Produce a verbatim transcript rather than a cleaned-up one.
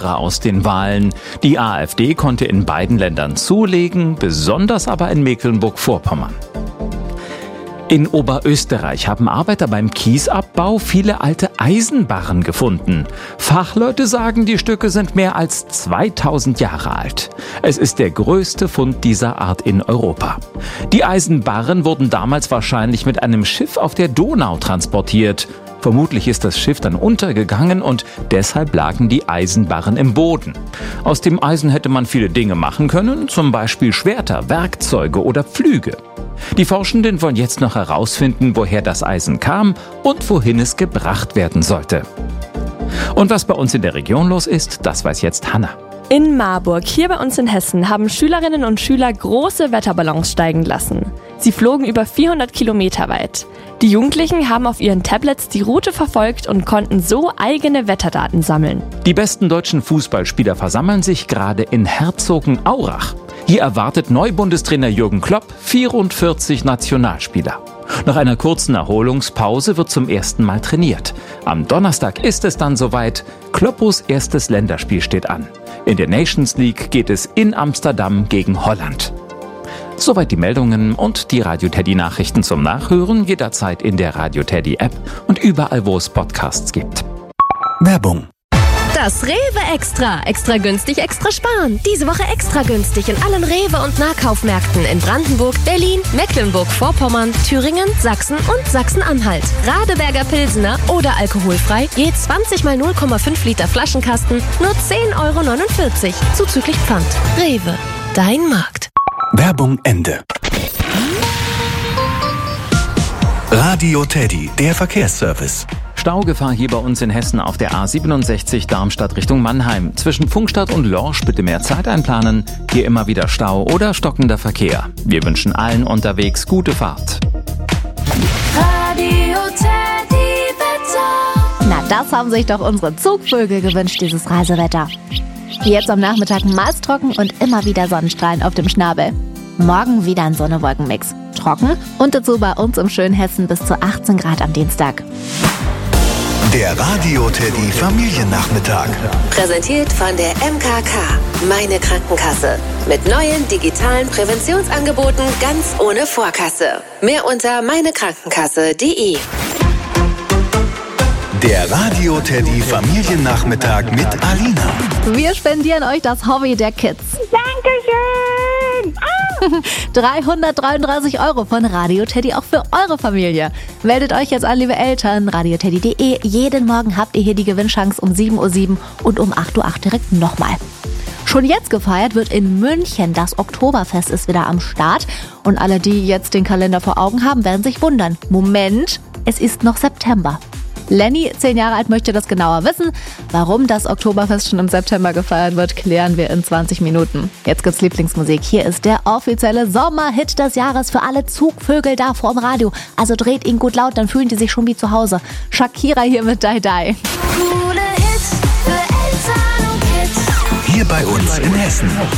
Verlierer aus den Wahlen. Die AfD konnte in beiden Ländern zulegen, besonders aber in Mecklenburg-Vorpommern. In Oberösterreich haben Arbeiter beim Kiesabbau viele alte Eisenbarren gefunden. Fachleute sagen, die Stücke sind mehr als zweitausend Jahre alt. Es ist der größte Fund dieser Art in Europa. Die Eisenbarren wurden damals wahrscheinlich mit einem Schiff auf der Donau transportiert. Vermutlich ist das Schiff dann untergegangen und deshalb lagen die Eisenbarren im Boden. Aus dem Eisen hätte man viele Dinge machen können, zum Beispiel Schwerter, Werkzeuge oder Pflüge. Die Forschenden wollen jetzt noch herausfinden, woher das Eisen kam und wohin es gebracht werden sollte. Und was bei uns in der Region los ist, das weiß jetzt Hanna. In Marburg, hier bei uns in Hessen, haben Schülerinnen und Schüler große Wetterballons steigen lassen. Sie flogen über vierhundert Kilometer weit. Die Jugendlichen haben auf ihren Tablets die Route verfolgt und konnten so eigene Wetterdaten sammeln. Die besten deutschen Fußballspieler versammeln sich gerade in Herzogenaurach. Hier erwartet Neubundestrainer Jürgen Klopp vierundvierzig Nationalspieler. Nach einer kurzen Erholungspause wird zum ersten Mal trainiert. Am Donnerstag ist es dann soweit. Kloppos erstes Länderspiel steht an. In der Nations League geht es in Amsterdam gegen Holland. Soweit die Meldungen und die Radio Teddy Nachrichten zum Nachhören jederzeit in der Radio Teddy App und überall, wo es Podcasts gibt. Werbung. Das Rewe Extra. Extra günstig, extra sparen. Diese Woche extra günstig in allen Rewe- und Nahkaufmärkten in Brandenburg, Berlin, Mecklenburg-Vorpommern, Thüringen, Sachsen und Sachsen-Anhalt. Radeberger Pilsener oder alkoholfrei, je zwanzig mal null Komma fünf Liter Flaschenkasten, nur zehn Euro neunundvierzig, zuzüglich Pfand. Rewe, dein Markt. Werbung Ende. Radio Teddy, der Verkehrsservice. Staugefahr hier bei uns in Hessen auf der A siebenundsechzig Darmstadt Richtung Mannheim. Zwischen Pfungstadt und Lorsch bitte mehr Zeit einplanen. Hier immer wieder Stau oder stockender Verkehr. Wir wünschen allen unterwegs gute Fahrt. Radio Teddy Wetter. Na, das haben sich doch unsere Zugvögel gewünscht, dieses Reisewetter. Jetzt am Nachmittag meist trocken und immer wieder Sonnenstrahlen auf dem Schnabel. Morgen wieder ein Sonne-Wolken-Mix. Trocken und dazu bei uns im schönen Hessen bis zu achtzehn Grad am Dienstag. Der Radio Teddy Familiennachmittag. Präsentiert von der M K K, meine Krankenkasse. Mit neuen digitalen Präventionsangeboten ganz ohne Vorkasse. Mehr unter meinekrankenkasse punkt de. Der Radio Teddy Familiennachmittag mit Alina. Wir spendieren euch das Hobby der Kids. Dankeschön. Ah. dreihundertdreiunddreißig Euro von Radio Teddy auch für eure Familie. Meldet euch jetzt an, liebe Eltern. radio teddy punkt de. Jeden Morgen habt ihr hier die Gewinnchance um sieben Uhr sieben und um acht Uhr acht direkt nochmal. Schon jetzt gefeiert wird in München. Das Oktoberfest ist wieder am Start. Und alle, die jetzt den Kalender vor Augen haben, werden sich wundern. Moment, es ist noch September. Lenny, zehn Jahre alt, möchte das genauer wissen. Warum das Oktoberfest schon im September gefeiert wird, klären wir in zwanzig Minuten. Jetzt gibt's Lieblingsmusik. Hier ist der offizielle Sommerhit des Jahres für alle Zugvögel da vorm Radio. Also dreht ihn gut laut, dann fühlen die sich schon wie zu Hause. Shakira hier mit Die Die. Coole Hits für Eltern und Kids. Hier bei uns in Hessen.